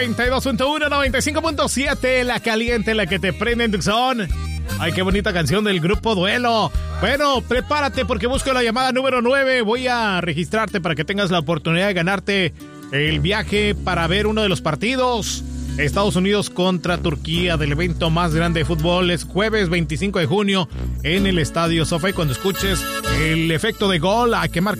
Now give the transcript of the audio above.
92.1, 95.7, la caliente, la que te prende en Tucson. Ay, qué bonita canción del grupo Duelo. Bueno, prepárate porque busco la llamada número 9. Voy a registrarte para que tengas la oportunidad de ganarte el viaje para ver uno de los partidos. Estados Unidos contra Turquía del evento más grande de fútbol. Es jueves 25 de junio en el Estadio SoFi. Cuando escuches el efecto de gol, a que marca